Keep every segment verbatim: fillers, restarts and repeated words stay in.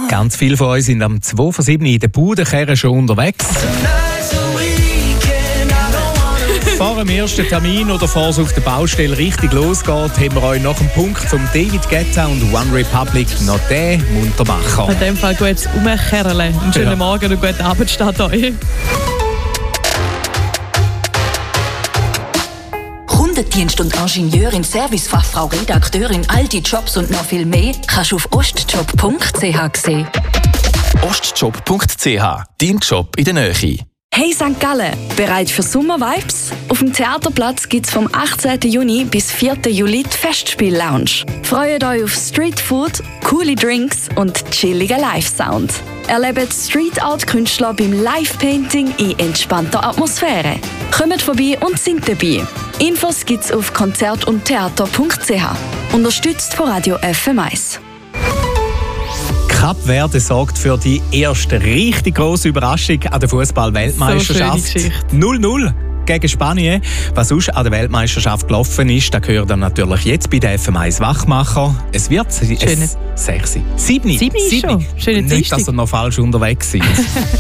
Ganz viele von uns sind am zwei vor sieben in der Bude schon unterwegs. Vor dem ersten Termin oder bevor es auf der Baustelle richtig losgeht, haben wir euch nach dem Punkt zum David Guetta und One Republic noch den Muntermacher. In dem Fall gutes Umkerlen. Einen schönen ja. Morgen und guten Abend steht euch. Kundendienst und Ingenieurin, Servicefachfrau, Redakteurin, all die Jobs und noch viel mehr kannst du auf ostjob punkt c h sehen. ostjob punkt c h, dein Job in der Nähe. Hey Sankt Gallen, bereit für Sommervibes? Auf dem Theaterplatz gibt es vom achtzehnten Juni bis vierten Juli die Festspiel-Lounge. Freut euch auf Streetfood, coole Drinks und chilligen Live-Sound. Erlebt Street-Art-Künstler beim Live-Painting in entspannter Atmosphäre. Kommt vorbei und singt dabei. Infos gibt's auf konzert und theater punkt c h. Unterstützt von Radio F M eins. Kap Verde sorgt für die erste richtig grosse Überraschung an der Fußball-Weltmeisterschaft. So null null gegen Spanien. Was sonst an der Weltmeisterschaft gelaufen ist, das gehört dann natürlich jetzt bei der F M eins Wachmacher. Es wird es sechs. Sieben. Sieben ist schon. Schöne Nicht, Dienstag. dass ihr noch falsch unterwegs seid.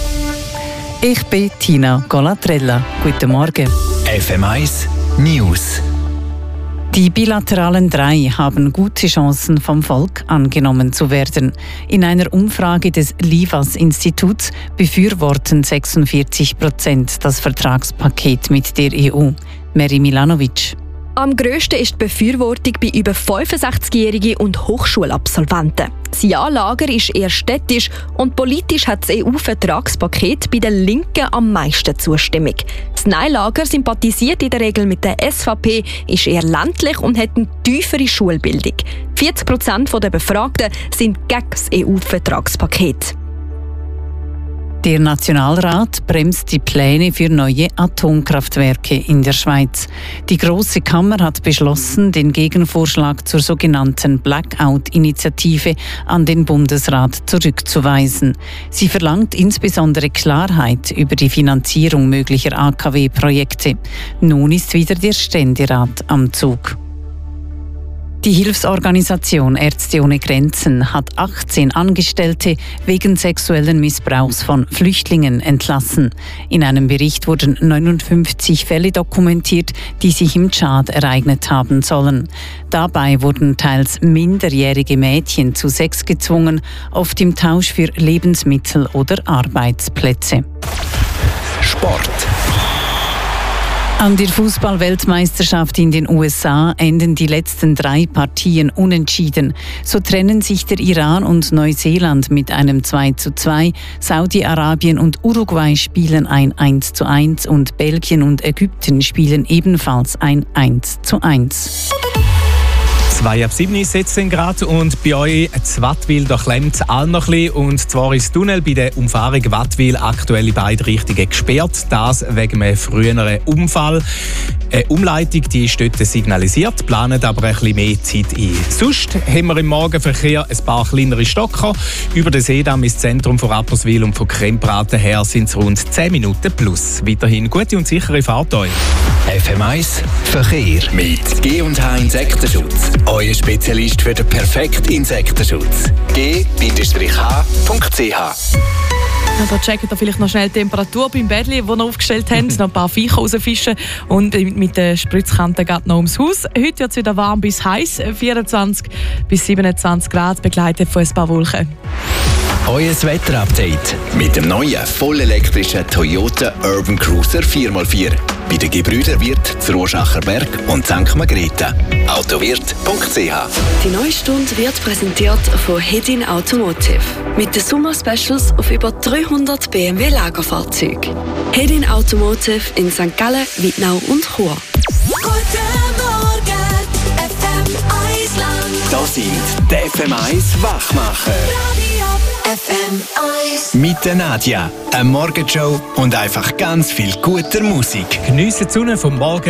Ich bin Tina Colatrella. Guten Morgen. F M eins News. Die bilateralen drei haben gute Chancen, vom Volk angenommen zu werden. In einer Umfrage des Livas-Instituts befürworten sechsundvierzig Prozent das Vertragspaket mit der E U. Meri Milanovic. Am grössten ist die Befürwortung bei über fünfundsechzigjährigen und Hochschulabsolventen. Das Ja-Lager ist eher städtisch und politisch hat das E U-Vertragspaket bei den Linken am meisten Zustimmung. Das Nein-Lager sympathisiert in der Regel mit der S V P, ist eher ländlich und hat eine tiefere Schulbildung. vierzig Prozent der Befragten sind gegen das E U-Vertragspaket. Der Nationalrat bremst die Pläne für neue Atomkraftwerke in der Schweiz. Die Grosse Kammer hat beschlossen, den Gegenvorschlag zur sogenannten Blackout-Initiative an den Bundesrat zurückzuweisen. Sie verlangt insbesondere Klarheit über die Finanzierung möglicher A K W-Projekte. Nun ist wieder der Ständerat am Zug. Die Hilfsorganisation Ärzte ohne Grenzen hat achtzehn Angestellte wegen sexuellen Missbrauchs von Flüchtlingen entlassen. In einem Bericht wurden neunundfünfzig Fälle dokumentiert, die sich im Tschad ereignet haben sollen. Dabei wurden teils minderjährige Mädchen zu Sex gezwungen, oft im Tausch für Lebensmittel oder Arbeitsplätze. Sport. An der Fußball-Weltmeisterschaft in den U S A enden die letzten drei Partien unentschieden. So trennen sich der Iran und Neuseeland mit einem zwei zu zwei, Saudi-Arabien und Uruguay spielen ein eins zu eins und Belgien und Ägypten spielen ebenfalls ein eins zu eins. Zwei ab sieben ist jetzt gerade und bei euch in Wattwil, da klemmt es all noch ein bisschen. Und zwar ist das Tunnel bei der Umfahrung Wattwil aktuell in beide Richtungen gesperrt. Das wegen einem früheren Unfall. Eine Umleitung die ist dort signalisiert, planen aber ein bisschen mehr Zeit ein. Sonst haben wir im Morgenverkehr ein paar kleinere Stocker. Über den Seedamm ins Zentrum von Rapperswil und von Krempraten her sind es rund zehn Minuten plus. Weiterhin gute und sichere Fahrt euch. F M eins Verkehr mit G und H Insektenschutz. Euer Spezialist für den perfekten Insektenschutz. G H punkt c h. Da checken wir vielleicht noch schnell die Temperatur beim Bädli, das wir aufgestellt haben. noch ein paar Viecher rausfischen und mit den Spritzkanten geht noch ums Haus. Heute wird es wieder warm bis heiß, vierundzwanzig bis siebenundzwanzig Grad, begleitet von ein paar Wolken. Euer Wetterupdate mit dem neuen vollelektrischen Toyota Urban Cruiser vier mal vier. Bei den Gebrüder Wirth zu Roschacher Berg und Sankt Margrethe. autowirt punkt c h. Die neue Stunde wird präsentiert von Hedin Automotive. Mit den Sommer-Specials auf über dreihundert B M W-Lagerfahrzeuge. Hedin Automotive in Sankt Gallen, Wittnau und Chur. Guten Morgen, F M eins Land. Das sind die F M eins Wachmacher. F M eins. Mit der Nadja, eine Morgenshow und einfach ganz viel guter Musik. Geniessen die Sonne vom Morgen.